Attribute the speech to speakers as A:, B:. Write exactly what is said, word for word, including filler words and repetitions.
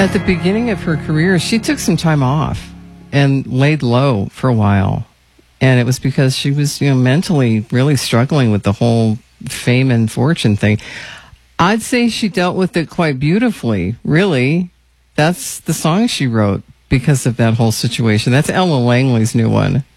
A: At the beginning of her career, she took some time off and laid low for a while. And it was because she was, you know, mentally really struggling with the whole fame and fortune thing. I'd say she dealt with it quite beautifully, really. That's the song she wrote because of that whole situation. That's Ella Langley's new one.